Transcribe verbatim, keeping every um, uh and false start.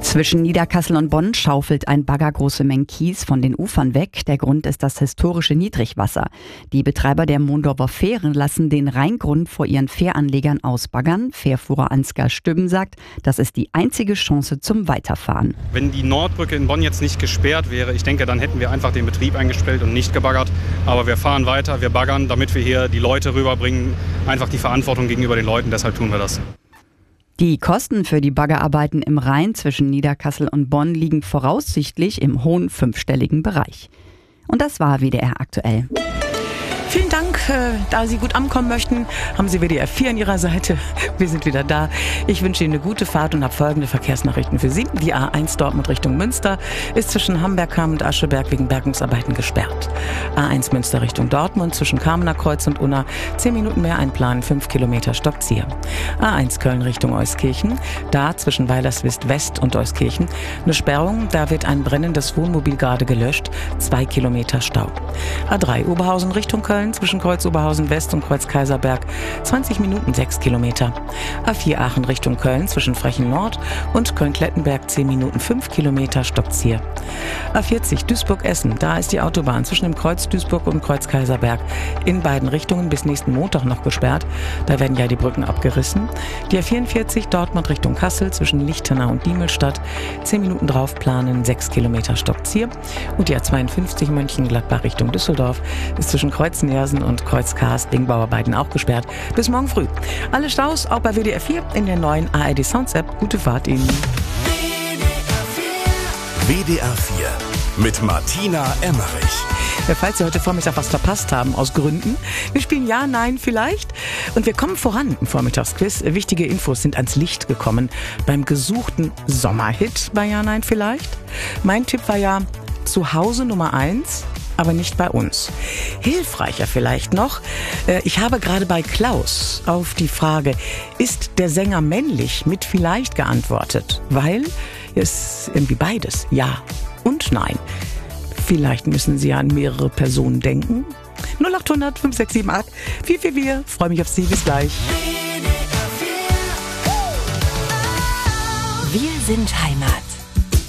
Zwischen Niederkassel und Bonn schaufelt ein Bagger große Mengen Kies von den Ufern weg. Der Grund ist das historische Niedrigwasser. Die Betreiber der Mondorfer Fähren lassen den Rheingrund vor ihren Fähranlegern ausbaggern. Fährführer Ansgar Stübben sagt, das ist die einzige Chance zum Weiterfahren. Wenn die Nordbrücke in Bonn jetzt nicht gesperrt wäre, ich denke, dann hätten wir einfach den Betrieb eingestellt und nicht gebaggert. Aber wir fahren weiter, wir baggern, damit wir hier die Leute rüberbringen. Einfach die Verantwortung gegenüber den Leuten, deshalb tun wir das. Die Kosten für die Baggerarbeiten im Rhein zwischen Niederkassel und Bonn liegen voraussichtlich im hohen fünfstelligen Bereich. Und das war W D R aktuell. Vielen Dank, äh, da Sie gut ankommen möchten, haben Sie W D R vier an Ihrer Seite. Wir sind wieder da. Ich wünsche Ihnen eine gute Fahrt und habe folgende Verkehrsnachrichten für Sie. Die A eins Dortmund Richtung Münster ist zwischen Hamberg-Hamm und Ascheberg wegen Bergungsarbeiten gesperrt. A eins Münster Richtung Dortmund zwischen Kamener Kreuz und Unna zehn Minuten mehr einplanen, fünf Kilometer stoppt hier. A eins Köln Richtung Euskirchen, da zwischen Weilerswist West und Euskirchen eine Sperrung, da wird ein brennendes Wohnmobil gerade gelöscht, zwei Kilometer Stau. A drei Oberhausen Richtung Köln zwischen Kreuz Oberhausen West und Kreuz Kaiserberg zwanzig Minuten, sechs Kilometer. A vier Aachen Richtung Köln zwischen Frechen Nord und Köln-Klettenberg zehn Minuten, fünf Kilometer stoppt's hier. A vierzig Duisburg-Essen, da ist die Autobahn zwischen dem Kreuz Duisburg und Kreuz Kaiserberg in beiden Richtungen bis nächsten Montag noch gesperrt. Da werden ja die Brücken abgerissen. Die A vierundvierzig Dortmund Richtung Kassel zwischen Lichtenau und Diemelstadt zehn Minuten drauf planen, sechs Kilometer stoppt's hier. Und die A zweiundfünfzig Mönchengladbach Richtung Düsseldorf ist zwischen Kreuz Nersen und Kreuz Karst wegen Bauarbeiten auch gesperrt. Bis morgen früh. Alle Staus auch bei W D R vier in der neuen A R D Sounds App. Gute Fahrt Ihnen. W D R vier mit Martina Emmerich. Ja, falls Sie heute Vormittag was verpasst haben, aus Gründen. Wir spielen Ja, Nein, Vielleicht. Und wir kommen voran im Vormittagsquiz. Wichtige Infos sind ans Licht gekommen beim gesuchten Sommerhit bei Ja, Nein, Vielleicht. Mein Tipp war ja zu Hause Nummer eins. Aber nicht bei uns. Hilfreicher vielleicht noch, ich habe gerade bei Klaus auf die Frage, ist der Sänger männlich, mit vielleicht geantwortet, weil es irgendwie beides, ja und nein. Vielleicht müssen Sie an mehrere Personen denken. null acht hundert fünf sechs sieben acht vier vier vier, freue mich auf Sie, bis gleich. Wir sind Heimat.